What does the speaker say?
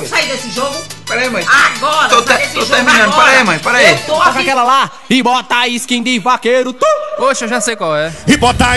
sair desse jogo. Peraí, mãe. Agora, Tô terminando. agora. Peraí, mãe, peraí. Eu tô Toca aqui. aquela lá e bota a skin de vaqueiro. Poxa, eu já sei qual é. E bota a